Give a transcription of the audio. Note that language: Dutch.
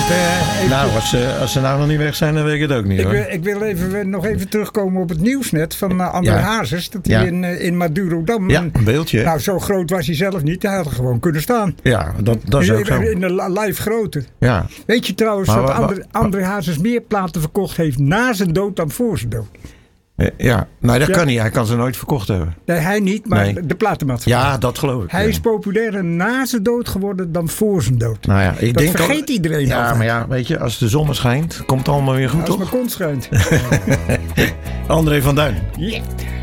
Nou, als ze nou nog niet weg zijn, dan weet ik het ook niet, hoor. Ik wil nog even terugkomen op het nieuwsnet van André Hazes. Dat hij in Madurodam... Ja, een beeldje. Nou, zo groot was hij zelf niet. Hij had er gewoon kunnen staan. Ja, dat is ook zo. In de live grootte. Ja. Weet je trouwens dat André Hazes meer platen verkocht heeft na zijn dood dan voor zijn dood? Ja, nou dat kan niet. Hij kan ze nooit verkocht hebben. Nee, hij niet, maar de platenmaatschappij. Ja, dat geloof ik. Hij is populairder na zijn dood geworden dan voor zijn dood. Nou ja, dat vergeet iedereen Ja, altijd. maar ja, weet je, als de zon schijnt, komt het allemaal weer goed, als toch? mijn kont schijnt. André van Duin. Yeah.